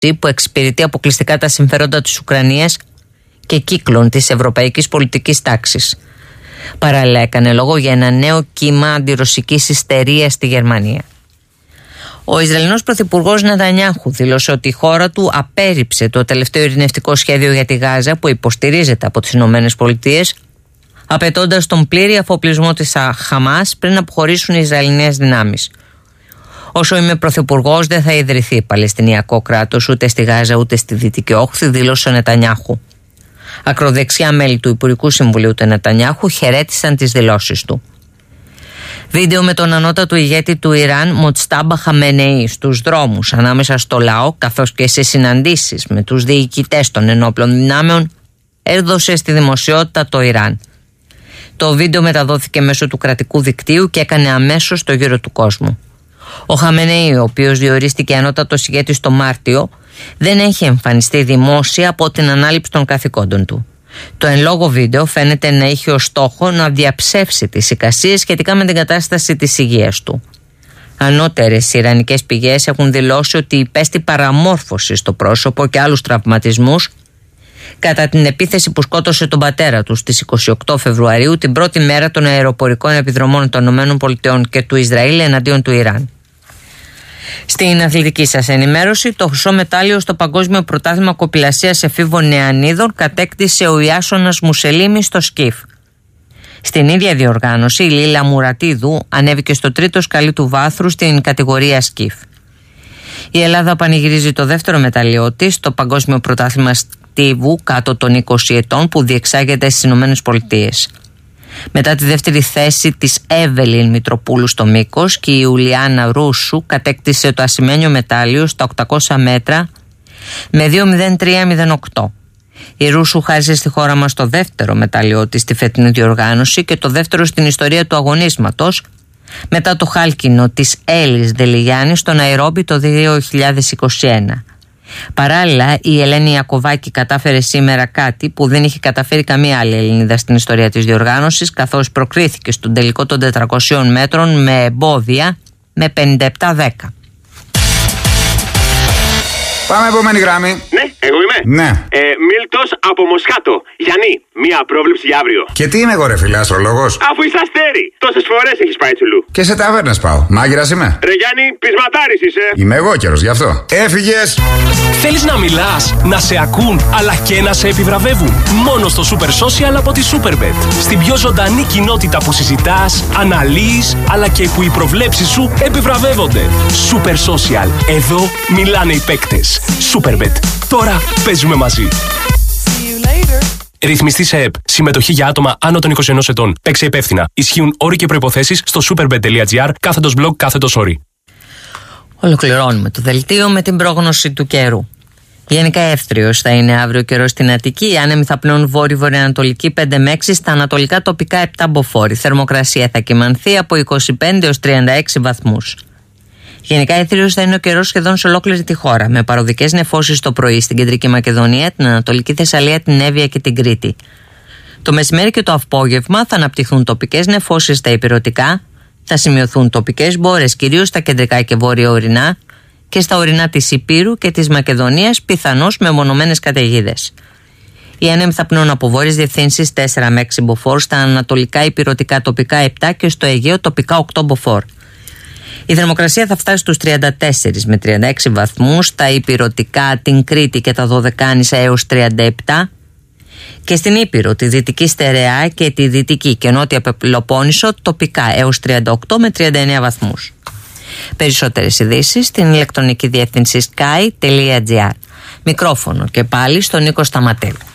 που εξυπηρετεί αποκλειστικά τα συμφέροντα της Ουκρανίας και κύκλων της ευρωπαϊκής πολιτικής τάξης. Παράλληλα έκανε λόγο για ένα νέο κύμα αντιρωσικής ιστερίας στη Γερμανία. Ο Ισραηλινός πρωθυπουργός Νετανιάχου δήλωσε ότι η χώρα του απέρριψε το τελευταίο ειρηνευτικό σχέδιο για τη Γάζα που υποστηρίζεται από τις ΗΠΑ, απαιτώντας τον πλήρη αφοπλισμό της Χαμάς πριν αποχωρήσουν οι Ισραηλινές δυνάμεις. Όσο είμαι πρωθυπουργός, δεν θα ιδρυθεί Παλαιστινιακό κράτος ούτε στη Γάζα ούτε στη Δυτική Όχθη, δήλωσε ο Νετανιάχου. Ακροδεξιά μέλη του Υπουργικού Συμβουλίου του Νετανιάχου χαιρέτησαν τις δηλώσεις του. Βίντεο με τον ανώτατο ηγέτη του Ιράν, Μοτστάμπα Χαμενεή, στους δρόμους ανάμεσα στο λαό, καθώς και σε συναντήσεις με τους διοικητές των ενόπλων δυνάμεων, έδωσε στη δημοσιότητα το Ιράν. Το βίντεο μεταδόθηκε μέσω του κρατικού δικτύου και έκανε αμέσως το γύρο του κόσμου. Ο Χαμενεή, ο οποίος διορίστηκε ανώτατος ηγέτης το Μάρτιο, δεν έχει εμφανιστεί δημόσια από την ανάληψη των καθηκόντων του. Το εν λόγω βίντεο φαίνεται να είχε ως στόχο να διαψεύσει τις εικασίες σχετικά με την κατάσταση της υγείας του. Ανώτερες ιρανικές πηγές έχουν δηλώσει ότι υπέστη παραμόρφωση στο πρόσωπο και άλλους τραυματισμούς κατά την επίθεση που σκότωσε τον πατέρα του στις 28 Φεβρουαρίου, την πρώτη μέρα των αεροπορικών επιδρομών των ΗΠΑ και του Ισραήλ εναντίον του Ιράν. Στην αθλητική σας ενημέρωση, το χρυσό μετάλλιο στο Παγκόσμιο Πρωτάθλημα Κοπηλασίας Εφήβων Νεανίδων κατέκτησε ο Ιάσονας Μουσελίμης στο σκιφ. Στην ίδια διοργάνωση, η Λίλα Μουρατίδου ανέβηκε στο τρίτο σκαλί του βάθρου στην κατηγορία σκιφ. Η Ελλάδα πανηγυρίζει το δεύτερο μετάλλιό της στο Παγκόσμιο Πρωτάθλημα Στίβου κάτω των 20 ετών που διεξάγεται στις ΗΠΑ. Μετά τη δεύτερη θέση της Εύελιν Μητροπούλου στο μήκος και η Ιουλιάνα Ρούσου κατέκτησε το ασημένιο μετάλλιο στα 800 μέτρα με 2.03.08. Η Ρούσου χάρισε στη χώρα μας το δεύτερο μετάλλιό της στη φετινή διοργάνωση και το δεύτερο στην ιστορία του αγωνίσματος μετά το χάλκινο της Έλλης Δελιγιάννη στο Ναϊρόμπι το 2021. Παράλληλα, η Ελένη Ιακωβάκη κατάφερε σήμερα κάτι που δεν είχε καταφέρει καμία άλλη Ελληνίδα στην ιστορία της διοργάνωσης, καθώς προκρίθηκε στον τελικό των 400 μέτρων με εμπόδια με 57-10. Πάμε επόμενη γράμμη. Ναι, εγώ είμαι. Ναι. Μίλτος από Μοσχάτο. Γιάννη, μία πρόβλεψη για αύριο. Και τι είμαι εγώ, ρε φίλε, αστρολόγος? Αφού είσαι αστέρι, τόσες φορές έχεις πάει τσουλού. Και σε ταβέρνες πάω. Μάγειρας είμαι. Ρε Γιάννη, πεισματάρης είσαι. Είμαι εγώ καιρός, γι' αυτό. Έφυγες. Θέλεις να μιλάς, να σε ακούν, αλλά και να σε επιβραβεύουν? Μόνο στο Super Social από τη Superbet. Στην πιο ζωντανή κοινότητα που συζητάς, αναλύεις, αλλά και που οι προβλέψεις σου επιβραβεύονται. Super Social. Εδώ μιλάνε οι παίκτες. Superbet. Τώρα παίζουμε μαζί. Ρυθμιστή σε ΕΠ. Συμμετοχή για άτομα άνω των 21 ετών. Παίξε υπεύθυνα. Ισχύουν όροι και προϋποθέσεις στο superbet.gr/blog/όροι. Ολοκληρώνουμε το δελτίο με την πρόγνωση του καιρού. Γενικά εύθριος θα είναι αύριο καιρός στην Αττική. Οι άνεμοι θα πλέουν βόρειο-βορειοανατολική 5 με 6, στα ανατολικά τοπικά 7 μποφόρ. Η θερμοκρασία θα κυμανθεί από 25 έως 36 βαθμούς. Γενικά εύθριος θα είναι ο καιρός σχεδόν σε ολόκληρη τη χώρα, με παροδικές νεφώσεις το πρωί στην Κεντρική Μακεδονία, την Ανατολική Θεσσαλία, την Εύβοια και την Κρήτη. Το μεσημέρι και το απόγευμα θα αναπτυχθούν τοπικές νεφώσεις στα ηπειρωτικά, θα σημειωθούν τοπικές μπόρες κυρίως στα κεντρικά και βόρεια ορεινά και στα ορεινά της Ηπείρου και της Μακεδονίας, πιθανώς με μονομένες καταιγίδες. Οι άνεμοι θα πνέουν από βόρειες διευθύνσεις 4 με 6 μποφόρ, στα ανατολικά ηπειρωτικά τοπικά 7 και στο Αιγαίο τοπικά 8 μποφόρ. Η θερμοκρασία θα φτάσει στους 34 με 36 βαθμούς, στα ηπειρωτικά, την Κρήτη και τα Δωδεκάνησα έως 37 και στην Ήπειρο, τη Δυτική Στερεά και τη Δυτική και Νότια Πελοπόννησο τοπικά έως 38 με 39 βαθμούς. Περισσότερες ειδήσεις στην ηλεκτρονική διεύθυνση sky.gr. Μικρόφωνο και πάλι στον Νίκο Σταματέλη.